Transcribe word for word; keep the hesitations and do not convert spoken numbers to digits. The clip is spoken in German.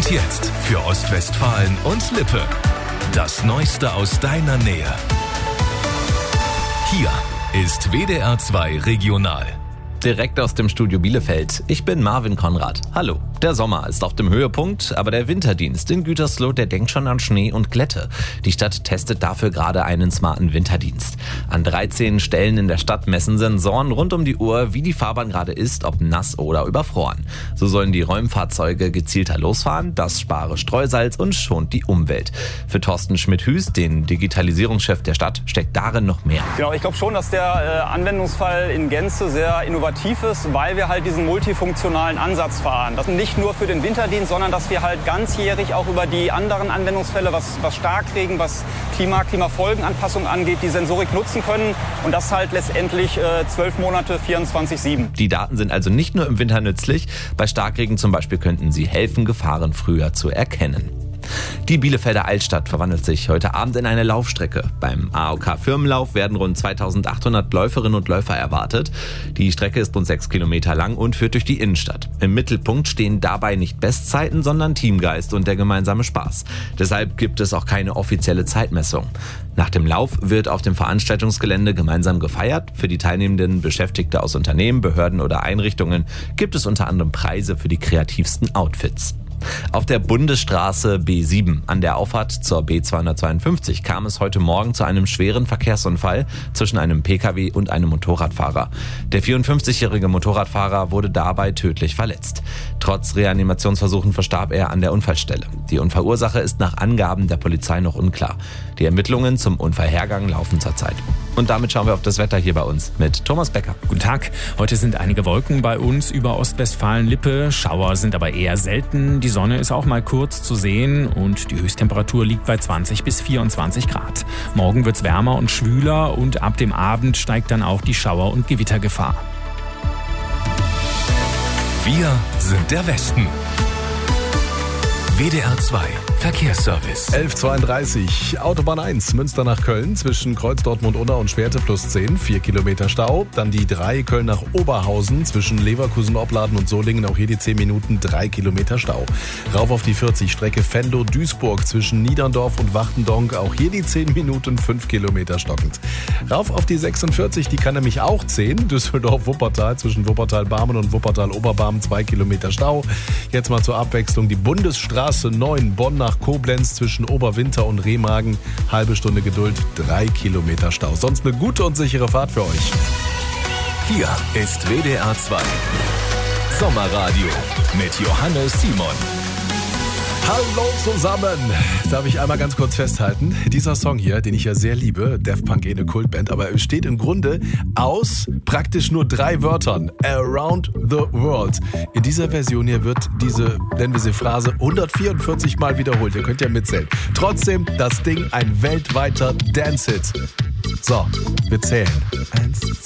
Und jetzt für Ostwestfalen und Lippe. Das Neueste aus deiner Nähe. Hier ist W D R zwei Regional. Direkt aus dem Studio Bielefeld. Ich bin Marvin Konrad. Hallo. Der Sommer ist auf dem Höhepunkt, aber der Winterdienst in Gütersloh, der denkt schon an Schnee und Glätte. Die Stadt testet dafür gerade einen smarten Winterdienst. An dreizehn Stellen in der Stadt messen Sensoren rund um die Uhr, wie die Fahrbahn gerade ist, ob nass oder überfroren. So sollen die Räumfahrzeuge gezielter losfahren, das spare Streusalz und schont die Umwelt. Für Thorsten Schmidt-Hüß, den Digitalisierungschef der Stadt, steckt darin noch mehr. Genau, ich glaube schon, dass der äh, Anwendungsfall in Gänze sehr innovativ ist, weil wir halt diesen multifunktionalen Ansatz fahren. Das nicht nur für den Winterdienst, sondern dass wir halt ganzjährig auch über die anderen Anwendungsfälle, was, was Starkregen, was Klima, Klimafolgenanpassung angeht, die Sensorik nutzen können. Und das halt letztendlich zwölf äh, Monate, vierundzwanzig sieben. Die Daten sind also nicht nur im Winter nützlich. Bei Starkregen zum Beispiel könnten sie helfen, Gefahren früher zu erkennen. Die Bielefelder Altstadt verwandelt sich heute Abend in eine Laufstrecke. Beim A O K-Firmenlauf werden rund zweitausendachthundert Läuferinnen und Läufer erwartet. Die Strecke ist rund sechs Kilometer lang und führt durch die Innenstadt. Im Mittelpunkt stehen dabei nicht Bestzeiten, sondern Teamgeist und der gemeinsame Spaß. Deshalb gibt es auch keine offizielle Zeitmessung. Nach dem Lauf wird auf dem Veranstaltungsgelände gemeinsam gefeiert. Für die teilnehmenden Beschäftigte aus Unternehmen, Behörden oder Einrichtungen gibt es unter anderem Preise für die kreativsten Outfits. Auf der Bundesstraße B sieben an der Auffahrt zur B zweihundertzweiundfünfzig kam es heute Morgen zu einem schweren Verkehrsunfall zwischen einem Pkw und einem Motorradfahrer. Der vierundfünfzigjährige Motorradfahrer wurde dabei tödlich verletzt. Trotz Reanimationsversuchen verstarb er an der Unfallstelle. Die Unfallursache ist nach Angaben der Polizei noch unklar. Die Ermittlungen zum Unfallhergang laufen zurzeit. Und damit schauen wir auf das Wetter hier bei uns mit Thomas Becker. Guten Tag. Heute sind einige Wolken bei uns über Ostwestfalen-Lippe. Schauer sind aber eher selten. Die Sonne ist auch mal kurz zu sehen und die Höchsttemperatur liegt bei zwanzig bis vierundzwanzig Grad. Morgen wird's wärmer und schwüler und ab dem Abend steigt dann auch die Schauer- und Gewittergefahr. Wir sind der Westen. W D R zwei Verkehrsservice. elf Uhr zweiunddreißig, Autobahn eins, Münster nach Köln, zwischen Kreuz Dortmund-Unna und Schwerte plus zehn, vier Kilometer Stau. Dann die drei, Köln nach Oberhausen, zwischen Leverkusen-Opladen und Solingen, auch hier die zehn Minuten, drei Kilometer Stau. Rauf auf die vierzig, Strecke Venlo-Duisburg, zwischen Niederndorf und Wachtendonk, auch hier die zehn Minuten, fünf Kilometer stockend. Rauf auf die sechsundvierzig, die kann nämlich auch zehn, Düsseldorf-Wuppertal, zwischen Wuppertal-Barmen und Wuppertal-Oberbarmen, zwei Kilometer Stau. Jetzt mal zur Abwechslung die Bundesstraße neun, Bonn nach Koblenz, zwischen Oberwinter und Remagen, halbe Stunde Geduld, drei Kilometer Stau. Sonst eine gute und sichere Fahrt für euch. Hier ist W D R zwei Sommerradio mit Johannes Simon. Hallo zusammen! Darf ich einmal ganz kurz festhalten? Dieser Song hier, den ich ja sehr liebe, Daft Punk, eh eine Kultband, aber es besteht im Grunde aus praktisch nur drei Wörtern. Around the World. In dieser Version hier wird diese, nennen wir sie Phrase, hundertvierundvierzig Mal wiederholt. Ihr könnt ja mitzählen. Trotzdem das Ding ein weltweiter Dance-Hit. So, wir zählen. Eins,